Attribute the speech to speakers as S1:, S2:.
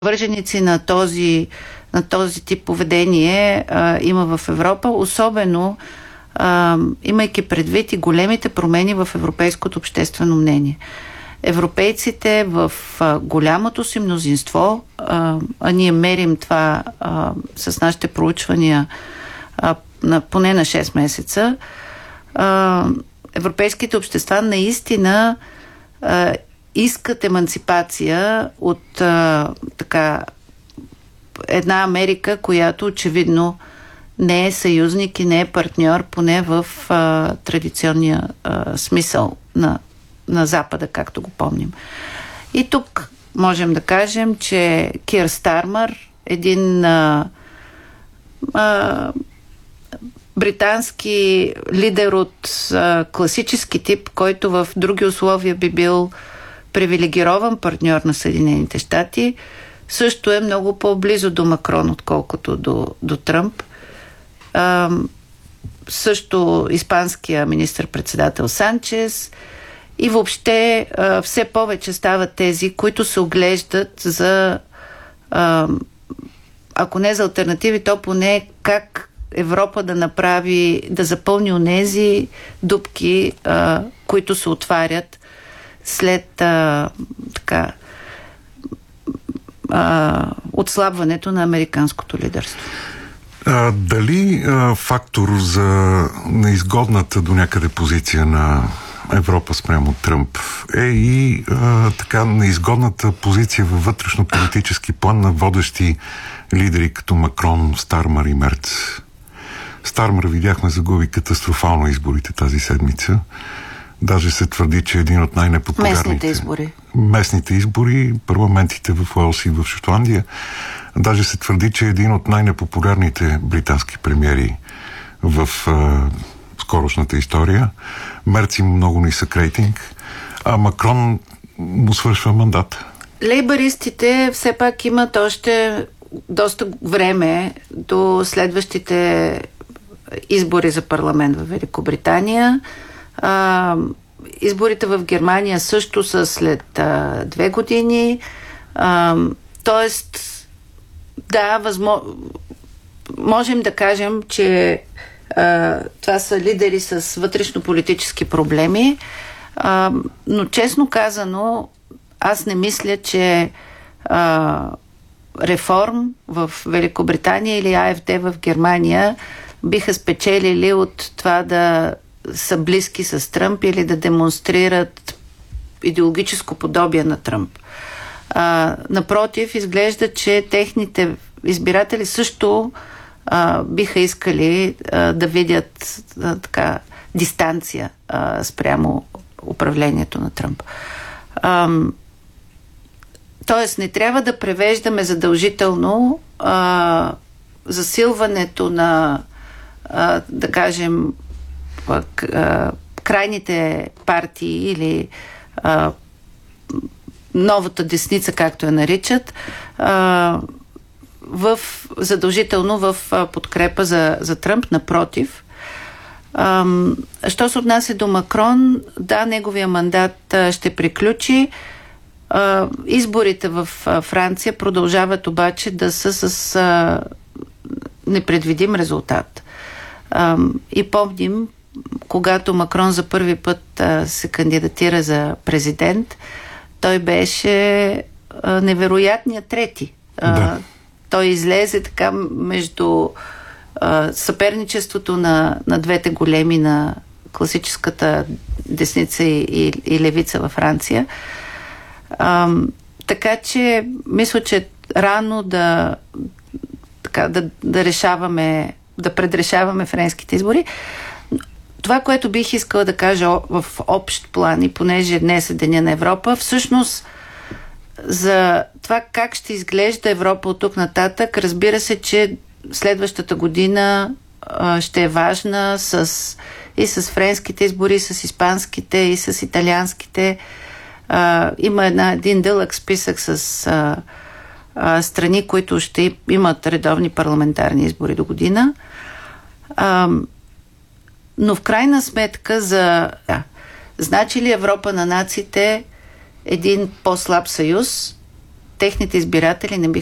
S1: Върженици на този тип поведение има в Европа, особено имайки предвид и големите промени в европейското обществено мнение. Европейците в голямото си мнозинство, ние мерим това с нашите проучвания поне на 6 месеца, европейските общества наистина искат еманципация от една Америка, която очевидно не е съюзник и не е партньор, поне в традиционния смисъл на Запада, както го помним. И тук можем да кажем, че Кир Стармър, един британски лидер от класически тип, който в други условия би бил привилегирован партньор на Съединените щати, също е много по-близо до Макрон, отколкото до Тръмп. Също испанския министър-председател Санчес и въобще все повече стават тези, които се оглеждат за ако не за алтернативи, то поне как Европа да запълни онези дупки, които се отварят след отслабването на американското лидерство.
S2: Дали фактор за неизгодната до някъде позиция на Европа спрямо Тръмп е и неизгодната позиция във вътрешно-политически план на водещи лидери като Макрон, Стармър и Мерц? Стармър, видяхме, загуби катастрофално изборите тази седмица. Даже се твърди, че един от най-непопулярните... Местните избори, парламентите в Уелс и в Шотландия. Даже се твърди, че един от най-непопулярните британски премиери в скорошната история. Мерц има много нисък рейтинг, а Макрон му свършва мандат.
S1: Лейбаристите все пак имат още доста време до следващите избори за парламент в Великобритания. Изборите в Германия също са след 2 години. Тоест, да, можем да кажем, че това са лидери с вътрешно-политически проблеми, но честно казано, аз не мисля, че Реформ в Великобритания или АФД в Германия биха спечелили от това да са близки с Тръмп или да демонстрират идеологическо подобие на Тръмп. Напротив, изглежда, че техните избиратели също биха искали да видят дистанция спрямо управлението на Тръмп. Тоест, не трябва да превеждаме задължително засилването на да кажем крайните партии или новата десница, както я наричат, задължително в подкрепа за Тръмп. Напротив. Що се отнася до Макрон, да, неговия мандат ще приключи. Изборите в Франция продължават обаче да са с непредвидим резултат. И помним, когато Макрон за първи път се кандидатира за президент, той беше невероятният трети. Да. Той излезе така между съперничеството на двете големи на класическата десница и левица във Франция. Така че мисля, че рано да решаваме, да предрешаваме френските избори. Това, което бих искала да кажа в общ план, и понеже днес е Деня на Европа, всъщност за това как ще изглежда Европа от тук нататък, разбира се, че следващата година ще е важна и с френските избори, и с испанските, и с италианските. Има един дълъг списък с страни, които ще имат редовни парламентарни избори до година. Но в крайна сметка значи ли Европа на нациите един по-слаб съюз техните избиратели не биха